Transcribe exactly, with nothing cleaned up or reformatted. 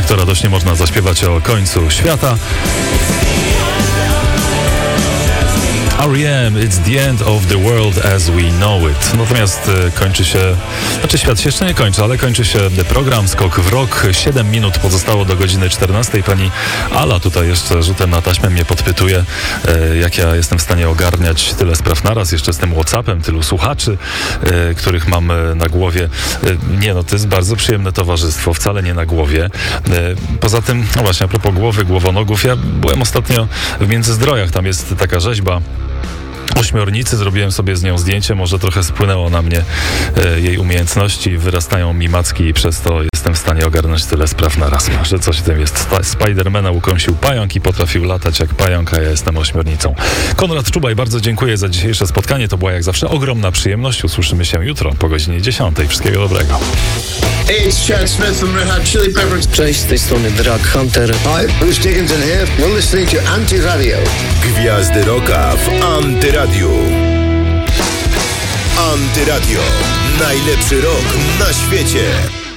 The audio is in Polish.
to radośnie można zaśpiewać o końcu świata. R E M, it's the end of the world as we know it. Natomiast e, kończy się, znaczy świat się jeszcze nie kończy, ale kończy się program Skok w Rok. siedem minut pozostało do godziny czternastej. Pani Ala tutaj jeszcze rzutem na taśmę mnie podpytuje, e, jak ja jestem w stanie ogarniać tyle spraw naraz, jeszcze z tym WhatsAppem, tylu słuchaczy, e, których mam e, na głowie. E, nie no, to jest bardzo przyjemne towarzystwo, wcale nie na głowie. E, poza tym, no właśnie, a propos głowy, głowonogów, ja byłem ostatnio w Międzyzdrojach, tam jest taka rzeźba ośmiornicy, zrobiłem sobie z nią zdjęcie, może trochę spłynęło na mnie e, jej umiejętności, wyrastają mi macki i przez to jestem w stanie ogarnąć tyle spraw na raz. Może coś w tym jest. Spidermana ukąsił pająk i potrafił latać jak pająk, a ja jestem ośmiornicą. Konrad Czubaj, bardzo dziękuję za dzisiejsze spotkanie. To była jak zawsze ogromna przyjemność. Usłyszymy się jutro po godzinie dziesiątej. Wszystkiego dobrego. It's Chad Smith from Red Hot Chili Peppers. Cześć, z tej strony Drag Hunter. Hi, Bruce Dickinson here. You're listening to Anti-Radio. Gwiazdy Rocka w Antyradiu. Antyradio. Najlepszy rock na świecie.